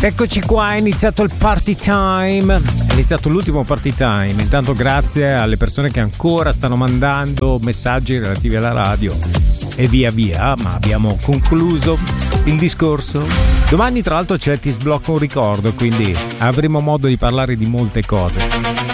Eccoci qua, è iniziato il party time, è iniziato l'ultimo party time. Intanto grazie alle persone che ancora stanno mandando messaggi relativi alla radio e via via, ma abbiamo concluso il discorso. Domani tra l'altro c'è Ti sblocco un ricordo, quindi avremo modo di parlare di molte cose.